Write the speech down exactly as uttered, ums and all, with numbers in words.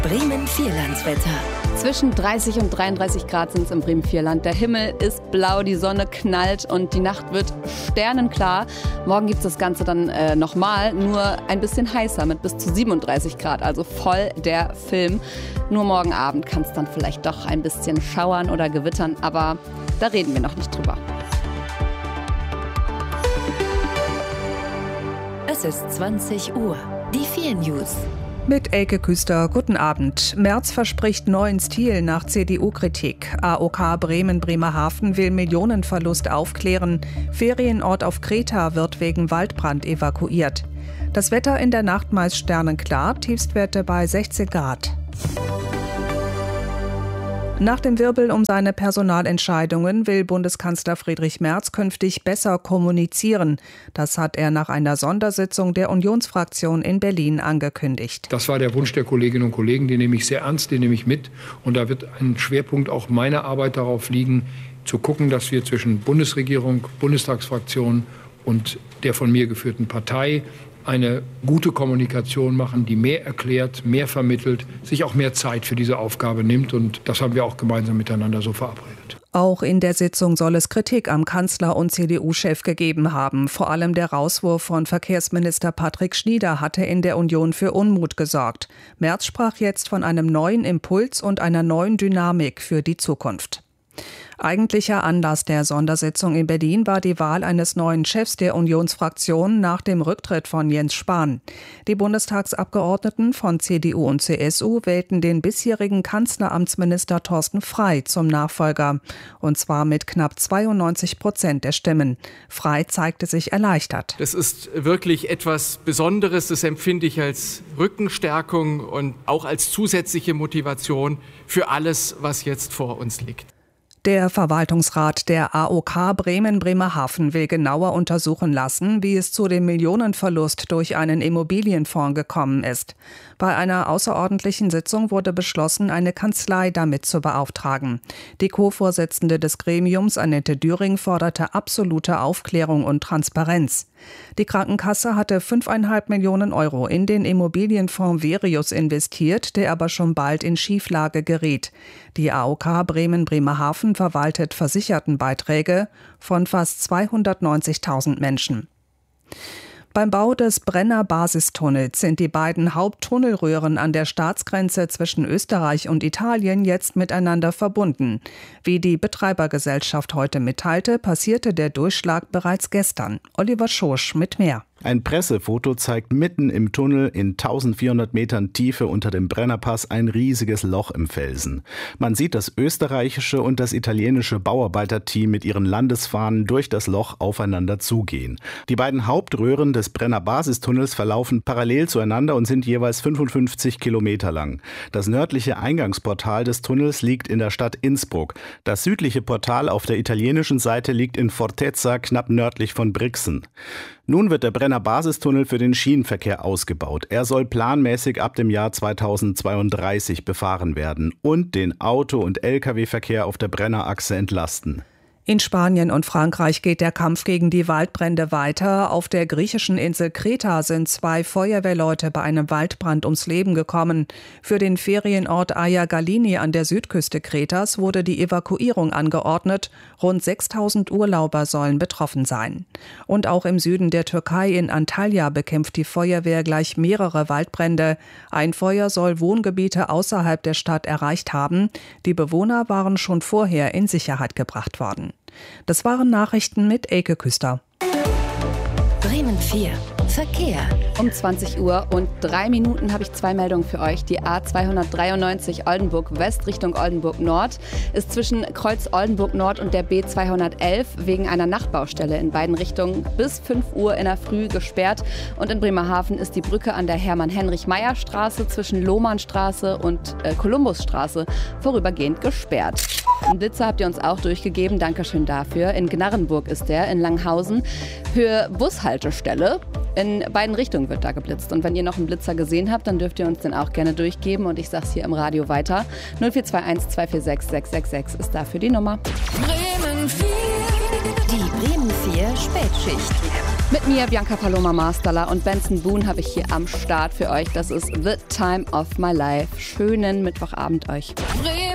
Bremen-Vierlandswetter. Zwischen dreißig und dreiunddreißig Grad sind es im Bremen-Vierland. Der Himmel ist blau, die Sonne knallt und die Nacht wird sternenklar. Morgen gibt es das Ganze dann äh, nochmal, nur ein bisschen heißer mit bis zu siebenunddreißig Grad, also voll der Film. Nur morgen Abend kann es dann vielleicht doch ein bisschen schauern oder gewittern, aber da reden wir noch nicht drüber. Es ist zwanzig Uhr. Die vier News. Mit Elke Küster, guten Abend. Merz verspricht neuen Stil nach C D U-Kritik. A O K Bremen-Bremerhaven will Millionenverlust aufklären. Ferienort auf Kreta wird wegen Waldbrand evakuiert. Das Wetter in der Nacht meist sternenklar, Tiefstwerte bei sechzehn Grad. Nach dem Wirbel um seine Personalentscheidungen will Bundeskanzler Friedrich Merz künftig besser kommunizieren. Das hat er nach einer Sondersitzung der Unionsfraktion in Berlin angekündigt. Das war der Wunsch der Kolleginnen und Kollegen, den nehme ich sehr ernst, den nehme ich mit. Und da wird ein Schwerpunkt auch meiner Arbeit darauf liegen, zu gucken, dass wir zwischen Bundesregierung, Bundestagsfraktion und der von mir geführten Partei eine gute Kommunikation machen, die mehr erklärt, mehr vermittelt, sich auch mehr Zeit für diese Aufgabe nimmt. Und das haben wir auch gemeinsam miteinander so verabredet. Auch in der Sitzung soll es Kritik am Kanzler und C D U-Chef gegeben haben. Vor allem der Rauswurf von Verkehrsminister Patrick Schnieder hatte in der Union für Unmut gesorgt. Merz sprach jetzt von einem neuen Impuls und einer neuen Dynamik für die Zukunft. Eigentlicher Anlass der Sondersitzung in Berlin war die Wahl eines neuen Chefs der Unionsfraktion nach dem Rücktritt von Jens Spahn. Die Bundestagsabgeordneten von C D U und C S U wählten den bisherigen Kanzleramtsminister Thorsten Frey zum Nachfolger, und zwar mit knapp zweiundneunzig Prozent der Stimmen. Frey zeigte sich erleichtert. Das ist wirklich etwas Besonderes, das empfinde ich als Rückenstärkung und auch als zusätzliche Motivation für alles, was jetzt vor uns liegt. Der Verwaltungsrat der A O K Bremen-Bremerhaven will genauer untersuchen lassen, wie es zu dem Millionenverlust durch einen Immobilienfonds gekommen ist. Bei einer außerordentlichen Sitzung wurde beschlossen, eine Kanzlei damit zu beauftragen. Die Co-Vorsitzende des Gremiums, Annette Düring, forderte absolute Aufklärung und Transparenz. Die Krankenkasse hatte fünfeinhalb Millionen Euro in den Immobilienfonds Verius investiert, der aber schon bald in Schieflage geriet. Die A O K Bremen-Bremerhaven verwaltet Versichertenbeiträge von fast zweihundertneunzigtausend Menschen. Beim Bau des Brenner Basistunnels sind die beiden Haupttunnelröhren an der Staatsgrenze zwischen Österreich und Italien jetzt miteinander verbunden. Wie die Betreibergesellschaft heute mitteilte, passierte der Durchschlag bereits gestern. Oliver Schosch mit mehr. Ein Pressefoto zeigt mitten im Tunnel in eintausendvierhundert Metern Tiefe unter dem Brennerpass ein riesiges Loch im Felsen. Man sieht das österreichische und das italienische Bauarbeiterteam mit ihren Landesfahnen durch das Loch aufeinander zugehen. Die beiden Hauptröhren des Brenner Basistunnels verlaufen parallel zueinander und sind jeweils fünfundfünfzig Kilometer lang. Das nördliche Eingangsportal des Tunnels liegt in der Stadt Innsbruck. Das südliche Portal auf der italienischen Seite liegt in Fortezza, knapp nördlich von Brixen. Nun wird der Brenner Basistunnel für den Schienenverkehr ausgebaut. Er soll planmäßig ab dem Jahr zweitausendzweiunddreißig befahren werden und den Auto- und L K W-Verkehr auf der Brennerachse entlasten. In Spanien und Frankreich geht der Kampf gegen die Waldbrände weiter. Auf der griechischen Insel Kreta sind zwei Feuerwehrleute bei einem Waldbrand ums Leben gekommen. Für den Ferienort Aia Galini an der Südküste Kretas wurde die Evakuierung angeordnet. Rund sechstausend Urlauber sollen betroffen sein. Und auch im Süden der Türkei in Antalya bekämpft die Feuerwehr gleich mehrere Waldbrände. Ein Feuer soll Wohngebiete außerhalb der Stadt erreicht haben. Die Bewohner waren schon vorher in Sicherheit gebracht worden. Das waren Nachrichten mit Elke Küster. Bremen vier. Verkehr. Um zwanzig Uhr und drei Minuten habe ich zwei Meldungen für euch. Die A zweihundertdreiundneunzig Oldenburg West Richtung Oldenburg Nord ist zwischen Kreuz Oldenburg Nord und der B zweihundertelf wegen einer Nachtbaustelle in beiden Richtungen bis fünf Uhr in der Früh gesperrt. Und in Bremerhaven ist die Brücke an der Hermann-Heinrich-Meyer-Straße zwischen Lohmannstraße und äh, Kolumbusstraße vorübergehend gesperrt. Einen Blitzer habt ihr uns auch durchgegeben, Dankeschön dafür. In Gnarrenburg ist der, in Langhausen, Höhe Bushaltestelle. In beiden Richtungen wird da geblitzt. Und wenn ihr noch einen Blitzer gesehen habt, dann dürft ihr uns den auch gerne durchgeben. Und ich sag's hier im Radio weiter. null vier zwei eins zwei vier sechs sechs sechs sechs ist dafür die Nummer. Bremen vier. Die Bremen vier Spätschicht. Mit mir, Bianca Paloma Masterler und Benson Boone habe ich hier am Start für euch. Das ist The Time of My Life. Schönen Mittwochabend euch.